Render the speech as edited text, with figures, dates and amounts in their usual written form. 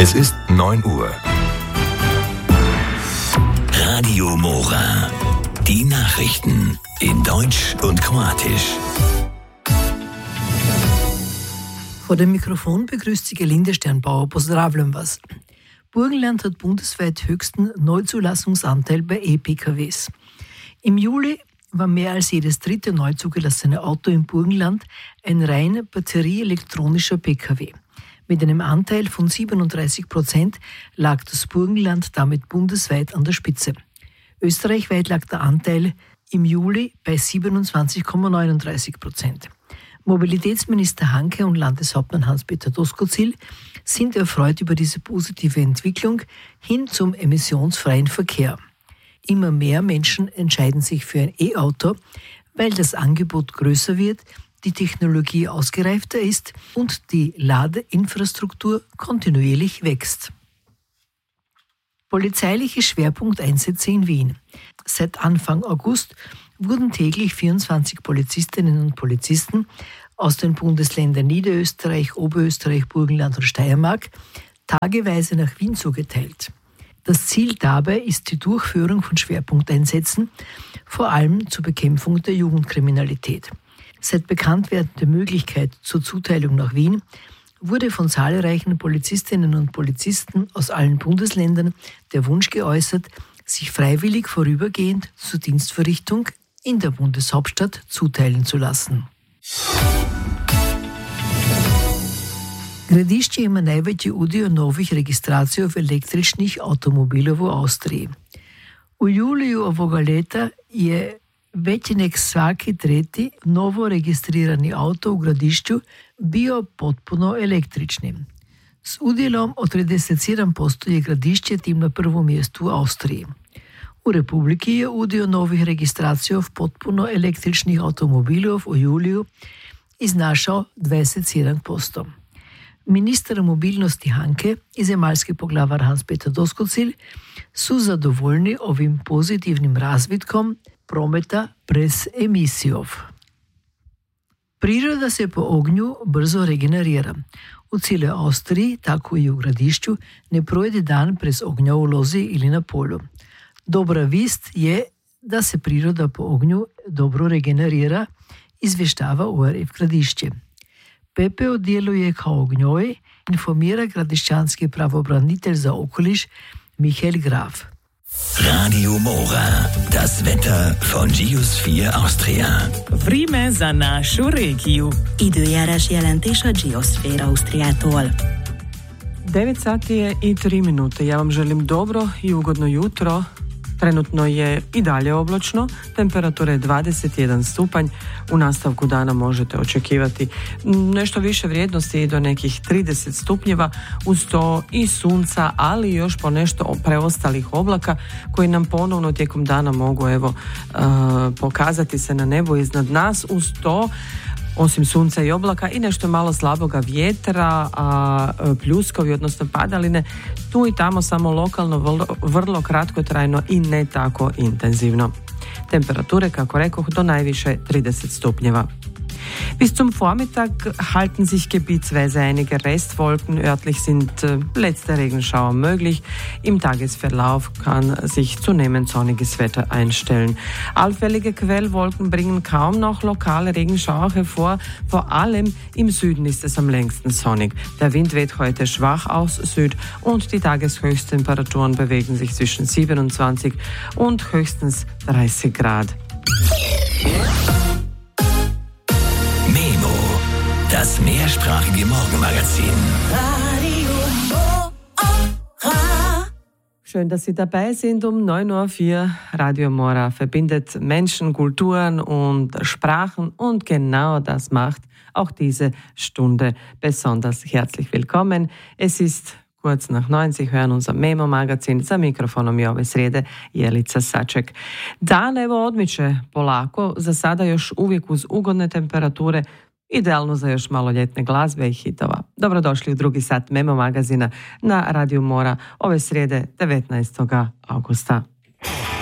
Es ist 9 Uhr. Radio Mora. Die Nachrichten in Deutsch und Kroatisch. Vor dem Mikrofon begrüßt Sie Gelinde Sternbauer. Pozdravljam vas. Burgenland hat bundesweit höchsten Neuzulassungsanteil bei E-PKWs. Im Juli war mehr als jedes dritte neu zugelassene Auto im Burgenland ein rein batterieelektronischer PKW. Mit einem Anteil von 37% lag das Burgenland damit bundesweit an der Spitze. Österreichweit lag der Anteil im Juli bei 27,39%. Mobilitätsminister Hanke und Landeshauptmann Hans-Peter Doskozil sind erfreut über diese positive Entwicklung hin zum emissionsfreien Verkehr. Immer mehr Menschen entscheiden sich für ein E-Auto, weil das Angebot größer wird, die Technologie ausgereifter ist und die Ladeinfrastruktur kontinuierlich wächst. Polizeiliche Schwerpunkteinsätze in Wien. Seit Anfang August wurden täglich 24 Polizistinnen und Polizisten aus den Bundesländern Niederösterreich, Oberösterreich, Burgenland und Steiermark tageweise nach Wien zugeteilt. Das Ziel dabei ist die Durchführung von Schwerpunkteinsätzen, vor allem zur Bekämpfung der Jugendkriminalität. Seit Bekanntwerden der Möglichkeit zur Zuteilung nach Wien wurde von zahlreichen Polizistinnen und Polizisten aus allen Bundesländern der Wunsch geäußert, sich freiwillig vorübergehend zur Dienstverrichtung in der Bundeshauptstadt zuteilen zu lassen. Gradišće ima najveći udio novih registracija električnih automobila u Austriji. U juliju ovoga leta je već nek svaki treti novo registrirani auto u Gradišću bio potpuno električni. S udjelom od 37% je Gradišće tim na prvom mjestu u Austriji. U Republiki je udio novih registracija potpuno električnih automobilov u juliju iznašao 27%. Ministar mobilnosti Hanke i zemaljski poglavar Hans-Peter Doskozil su zadovoljni ovim pozitivnim razvitkom prometa brez emisijov. Priroda se po ognju brzo regenerira. U cijeloj Austriji, tako i u Gradišću, ne projde dan brez ognja u lozi ili na polju. Dobra vist je da se priroda po ognju dobro regenerira, izvještava ORF Gradišće. Pepeo djeluje kao ognjoj, informira gradišćanski pravobranitelj za okoliš Michael Graf. Radio Mora, das Wetter von Geosphere Austria. Vreme za našu regiju. Időjárás jelentés a Geosphere Austriától. 9 sati je i 3 minute. Ja vam želim dobro i ugodno jutro. Trenutno je i dalje oblačno, temperatura je 21 stupanj, u nastavku dana možete očekivati nešto više vrijednosti do nekih 30 stupnjeva, uz to i sunca, ali i još po nešto preostalih oblaka koji nam ponovno tijekom dana mogu pokazati se na nebu iznad nas, uz to osim sunca i oblaka i nešto malo slaboga vjetra, a pljuskovi, odnosno padaline, tu i tamo samo lokalno, vrlo kratkotrajno i ne tako intenzivno. Temperature, kako rekoh, do najviše 30 stupnjeva. Bis zum Vormittag halten sich gebietsweise einige Restwolken. Örtlich sind letzte Regenschauer möglich. Im Tagesverlauf kann sich zunehmend sonniges Wetter einstellen. Allfällige Quellwolken bringen kaum noch lokale Regenschauer hervor. Vor allem im Süden ist es am längsten sonnig. Der Wind weht heute schwach aus Süd und die Tageshöchsttemperaturen bewegen sich zwischen 27 und höchstens 30 Grad. Das mehrsprachige Morgenmagazin. Schön, dass Sie dabei sind um 9.04 Uhr. Radio Mora verbindet Menschen, Kulturen und Sprachen und genau das macht auch diese Stunde besonders herzlich willkommen. Es ist kurz nach 9, Sie hören unser Memo-magazin, za mikrofonom je ove srijede Jelica Saček. Dan evo odmiče polako, za sada još uvijek uz ugodne temperature, idealno za još malo ljetne glazbe i hitova. Dobrodošli u drugi sat Memo magazina na Radio Mora ove srijede 19. augusta.